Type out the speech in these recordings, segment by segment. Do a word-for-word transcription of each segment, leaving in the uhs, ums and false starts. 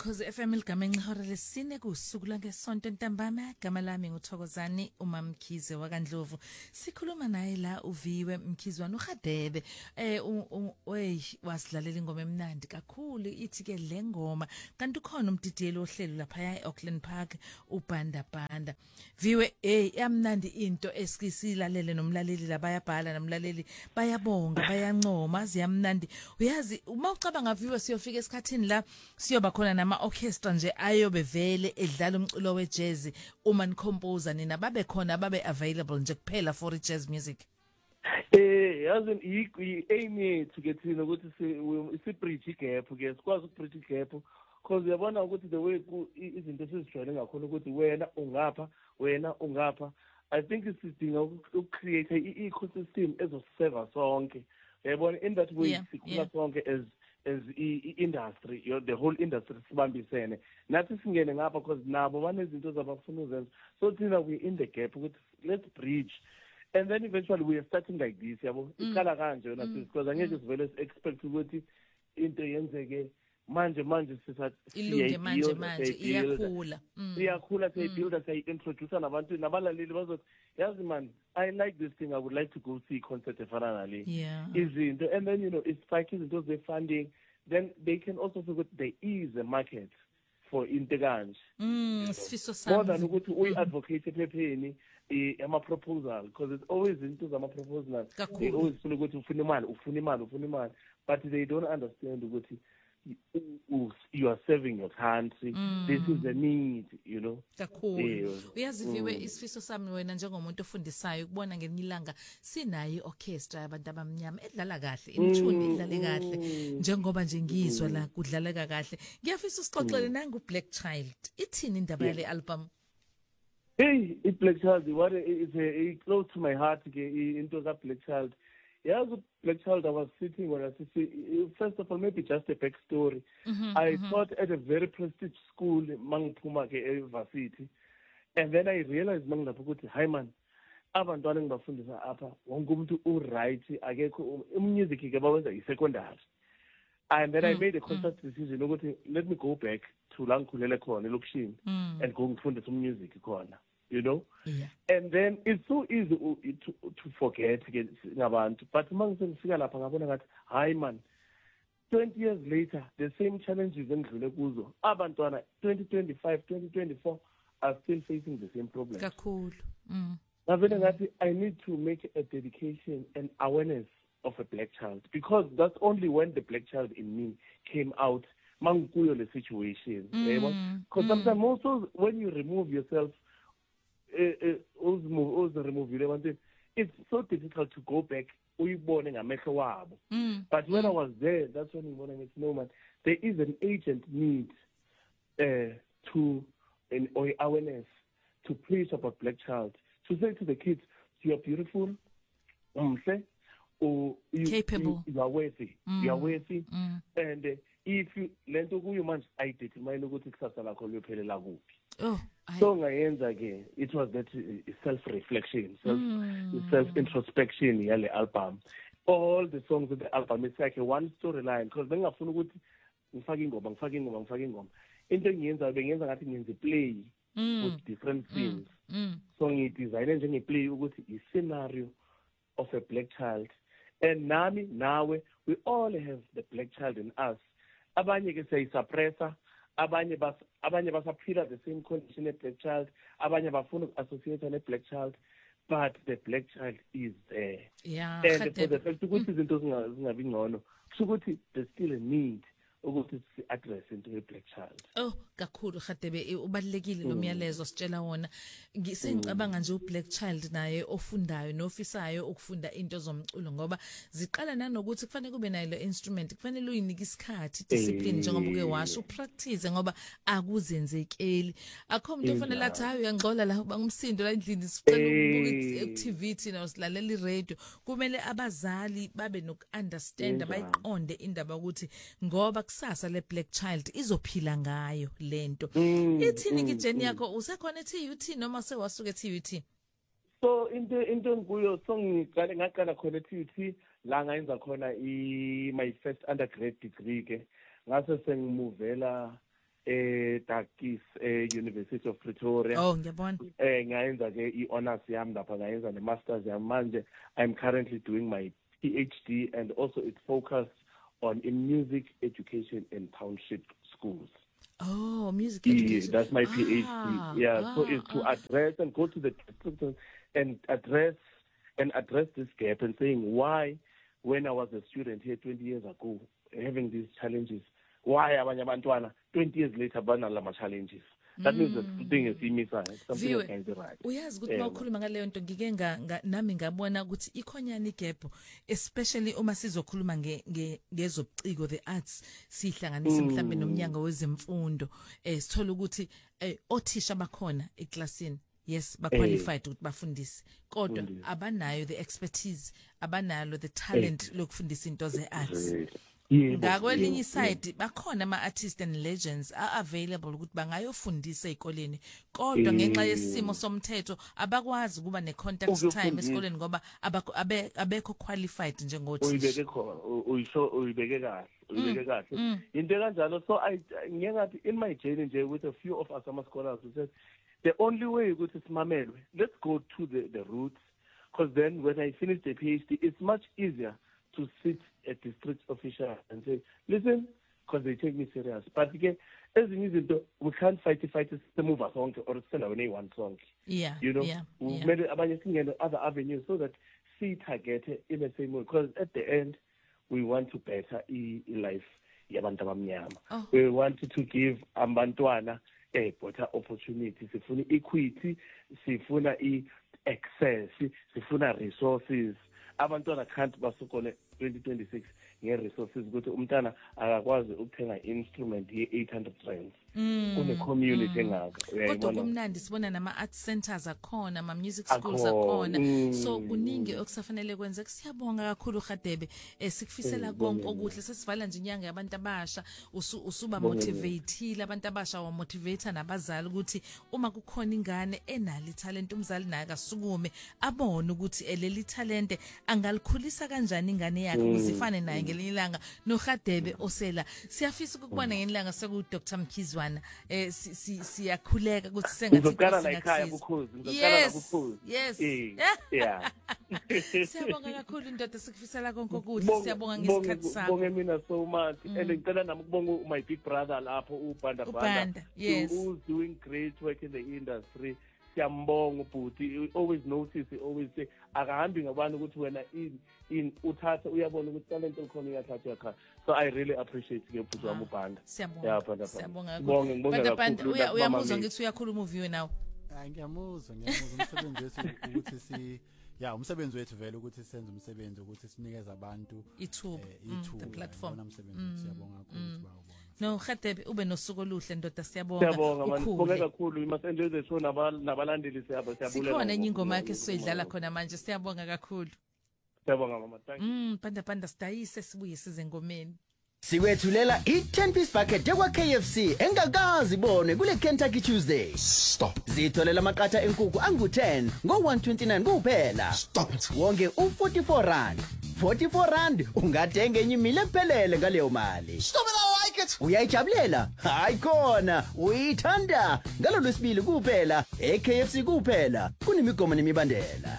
Ukhozi F M igama enxihora lesine kusuku langesonto ntambama gama lami nguthokozani uMamkhize wakandlovu sikhuluma naye la uviwe Mkhizwana uHadebe eh wey wasidlalela ingoma emnandi kakhulu ithi ke le ngoma kanti ukhona umdidiyeli ohlelo lapha eAuckland Park uBanda Banda viwe eh yamnandi into esikisilalele nomlaleli la bayabhala nomlaleli bayabonga bayancoma ziyamnandi uyazi uma ucabanga viwe siyofika esikhathini la siyoba khona nama orchestra nje ayobe vele edlala umculo wejazz uma nicomposer nina babe khona babe available nje kuphela for jazz music. Eh yazi i aim yethu ke thina ukuthi si bridge gap ke sikwazi ukubridge gap because uyabona ukuthi the way izinto sezijwayele ngakhona ukuthi wena ungapha wena ungapha I think isidinga ukcreate i-ecosystem ezoseva sonke yabona in that way sikhula sonke as as i-industry you know, the whole industry sibambisene nathi singene ngapha because nabo banezinto zabafuna uzenza so thina we in the gap ukuthi let's bridge and then eventually we are starting like this yabo iqala kanje yona because angeke sivele expect ukuthi into yenzeke manje manje ilunge manje manje iyakhula iyakhula siyabuilda siyaintroduce nabantu nabalaleli bazothi yazi man I like this thing I would like to go see concert efana nale izinto and then you know it's like izinto ze funding then they can also feel that there is a market for into kanje sifiso sami more than ukuthi uyi advocate ephepheni ama proposal because it's always into zama proposal they always feel ukuthi ufuna imali ufuna imali ufuna imali but they don't understand ukuthi you are serving your country mm. This is the need you know kakhulu uyaziviwe isifiso sami wena njengomuntu ofundisayo ukubona ngenyilanga sinayi orchestra yabantu abamnyama edlala kahle imthuni idlale kahle njengoba nje ngizwa la kudlaleka kahle ngiyafisa usixoxele nangu Black Child ithini indaba yale album. Hey it Black Child what is a close to my heart ke into ka Black Child. Yeah, as a Black Child, I was sitting when I see, first of all, maybe just a backstory. Mm-hmm, I mm-hmm. taught at a very prestigious school, Mangpuma University, and then I realized, Manglapukuti, hi man, abantwana ngibafundisa apha wonke umuntu uright akekho music ikabawenza isecondary. And then mm, I made a conscious mm. decision ukuthi let me go back to la ngikhulele khona elokishini and go ngifundisa music khona. You know, yeah. And then it's so easy to, to forget ngabantu. But mangise ngifika lapha ngabona ngathi hayi man twenty years later the same challenges engidlule kuzo abantwana twenty twenty-five twenty twenty-four are still facing the same problems. Kakhulu. Mm. Ngabona ngathi I need to make a dedication and awareness of a black child because that's only when the black child in me came out mangikuyo le situation. Mm. Because mm. sometimes also when you remove yourself it's so difficult to go back uyibone ngamehlo wabo but when I was there that's when ngibona ngithi no man there is an urgent need uh, to an awareness to preach about black child to say to the kids you are beautiful umhle or you, capable you, you are worthy mm. you are worthy mm. and uh, if you lento kuyo manje ayidetermine ukuthi kusasa lakho liyophelela kuphi. Oh, so ngayenza ke it was that uh, self reflection self mm. self introspection yale album all the songs of the album it's like a one storyline because bengafuna ukuthi ngifake ingoma ngifake ingoma ngifake ingoma into engiyenza bengenza ngathi ngenze play mm. with different scenes mm. mm. so ngidesign njenge play ukuthi i scenario of a black child and nami nawe we all have the black child in us abanye ke sayisuppressa abanye bas abanye basaphila the same condition a black child abanye bafuna associate ne black child but the black child is there yeah and for the fact ukuthi izinto zingabi ngcono ukuthi there's still a need ukuthi si address into ye black child. Oh kakhulu Hadebe ubalekile lo myalezo sitshela wona ngisengicabanga nje u black child naye ofundayo nofisayo ukufunda into zomculo ngoba ziqala nanokuthi kufanele kube nayo le instrument kufanele uyinike isikhathi discipline njengoba uke washo upractice ngoba akuzenzekeli akho umuntu ofanele athi hayi uyangcola la bangumsindo la endlini sicela ukubuka ku-T V thina usilalela i-radio kumele abazali babe noku understand bayiqonde indaba ukuthi ngoba kusasa le black child izophila ngayo lento ithini ke jeni yakho usekhona T U T noma sewasuka T U T? So into into ngikuyo so ngiqale ngaqala khona T U T la ngayenza khona i my first undergrad degree ke ngase sengimuvela eh Takis eh University of Pretoria. Oh ngiyabona. Eh ngayenza ke i-honors yami lapha ngayenza ne-masters yami manje I'm currently doing my PhD and also it's focused on in music education in township schools. Oh, music Yeah, education. that's my PhD. Ah, Yeah, ah, so it's to ah. address and go to the district and address and address this gap and saying why, when I was a student here twenty years ago, having these challenges, why abanye abantwana twenty years later banalama challenges. That means that something is missing, something Viwe, is going to right. uyazi ukuthi mawukhuluma ngaleyo nto ngike nga nga- nami ngabona ukuthi ikhonyana igap especially uma sizokhuluma nge nge- ngezobuciko the arts sihlanganisa mhlambe nomnyango wezemfundo eh sithola ukuthi eh othisha bakhona eklasini yes ba qualified ukuthi bafundise kodwa abanayo the expertise abanalo the talent lokufundisa into ze arts. Yebo, Ngakwelinye yebo, side bakhona ama artists and legends are available ukuthi bangayofundisa ezikoleni kodwa ngenxa yesimo somthetho abakwazi kuba ne contact time esikoleni ngoba abakho- abe- abekho qualified njengothisha. uyibeke khona u- uyisho uyibeke kahle uyibeke kahle into kanjalo. So I ngiye ngathi in my journey nje with a few of us ama scholars we said the only way ukuthi simamelwe, let's go to the the roots, because then when I finish the PhD it's much easier to sit a district official and say listen, because they take me serious. But again, ezinye izinto we can't fight fight simuva sonke or sisendaweni eyi-one sonke. Yeah, You know, yeah, yeah. kumele abanye singene other avenues so that see target in the same way, because at the end we want to better i i- life yabantu abamnyama. Oh. We want to give abantwana a better opportunity. Sifuna equity, sifuna i access, sifuna resources. Abantwana can't basukone twenty twenty-six nge-resources ukuthi umntana akakwazi ukuthenga instrument ye-eight hundred rands kune-community engaka. Kodwa Uyayibona? kumnandi sibona nama art centers akhona ama music schools Akhona. akhona so kuningi okusafanele kwenzeke. Siyabonga kakhulu Radebe eh sikufisela konke okuhle sesivala nje inyanga yabantu abasha usu- usuba motivateile abantu abasha wa motivate nabazali ukuthi uma kukhona ingane enali talent umzali naye akasukume abone ukuthi eleli talent angalikhulisa kanjani ingane yakhe uzifane naye ngelinye ilanga no Radebe osela siyafisa ukubona ngelinye ilanga seku Doctor Mkizwana eh si- si- siyakhuleka ukuthi sengathi Ngizokala inkosi la ekhaya ingakusiza. Bukhozi, ngizokala la Yes, Bukhozi. yes. Eh, yeah. Siyabonga kakhulu indoda sikufisela konke okuhle Bonge- siyabonga bonge- ngesikhathi sakho. bonge mina so much and ngicela nami ukubonga my big brother lapho uBanda uBanda, yes. who's doing great work in the industry. Siyambonga ubhuti, you always notice, you always say akahambi ngabantu ukuthi wena in in uthatha uyabona ukuthi talent likhona uyathatha yakha. So I really appreciate ke ubhuti wami uBanda. Siyabonga. Yeah, Banda, Banda. Siyabonga Ngibonge, kakhulu. ngibonge Banda Banda kakhulu uya- lapha uyamuzwa mameli. ngithi uyakhuluma uviwe nawe. Hayi ngiyamuzwa ngiyamuzwa umsebenzi wethu ukuthi si ya umsebenzi wethu vele ukuthi senze umsebenzi ukuthi sinikeze abantu Ithuba, eh, mm, ithuba, the platform. yibona umsebenzi wethu, siyabonga kakhulu ukuthi bawubona. No Radebe ube nosuku oluhle ndoda siyabonga. Siyabonga man, sibonge Ukhule. kakhulu. We must enjoy the show nabal- nabalandeli siyabo siyabulela. Sikhona enye ingoma yakhe ngoku- sizoyidlala khona manje siyabonga kakhulu. Siyabonga mama, thank you. Mm Banda Banda sidayise sibuye size ngomeni. Sikwethulela i-ten piece bucket ekwa K F C engakazi ibone kule Kentucky Tuesday. Stop. Zitholela amaqatha enkukhu angu ten ngo one twenty-nine kuphela. Stop it. Wonke u forty-four rand. forty-four rand ungathenga enye imile ephelele ngaleyo mali. Stop it, I like it. Uyayijabulela? Hayi khona, uyithanda. Ngalo lwesibili kuphela, e-K F C kuphela. Kunemigomo nemibandela.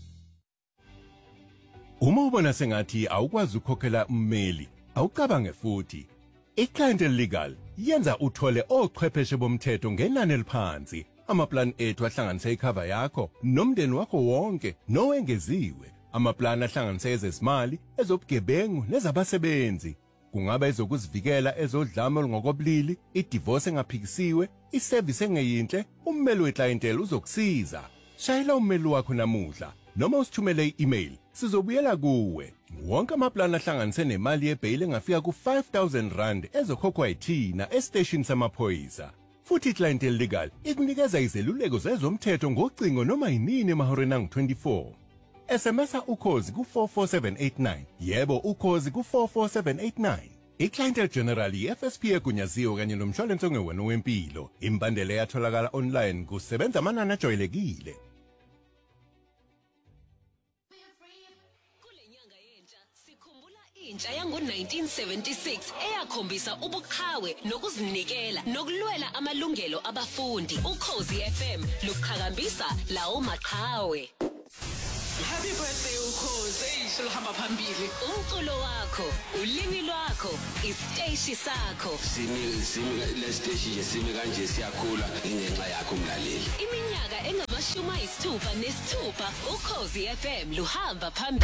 Uma ubona sengathi awukwazi ukukhokhela ummeli, awucabange futhi. iClientele Legal yenza uthole ochwepheshe bomthetho ngenani eliphansi. Amaplan ethu ahlanganisa icover yakho nomndeni wakho wonke nowengeziwe. Amaplan ahlanganisa ezezimali, ezobugebengu nezabasebenzi. Kungaba ezokuzivikela ezodlame ngokobulili, idivorce engaphikisiwe, iservice engeyinhle, ummeli weClientele uzokusiza. Shayela ummeli wakho namuhla noma usithumele i-email sizobuyela kuwe. Wonke amaplan ahlanganise nemali yebail engafika ku five thousand rand ezokhokhwa yithina estation samaphoyisa. Futhi iClientele Legal ikunikeza izeluleko zezomthetho ngocingo noma yinini emahoreni angu twenty-four. S M S ukhozi ku four four seven eight nine. Yebo ukhozi ku four four seven eight nine. iClientele General i-F S P egunyaziwe kanye nomshwalense ongewona wempilo. Imbandela yatholakala online kusebenza amanani ajwayelekile. Kule nyanga yentsha sikhumbula intsha entsha yango nineteen seventy-six eyakhombisa ubuqhawe nokuzinikela nokulwela amalungelo abafundi. Ukhozi F M luqhakambisa lawo maqhawe. Happy birthday Ukhozi, eyisho lohamba phambili. Umculo wakho, ulimi lwakho, isiteshi sakho. Simi simi le stage nje simi kanje siyakhula ingenxa yakho umlaleli. Iminyaka engamashumi ayisithupha nesithupha Ukhozi F M luhamba phambili.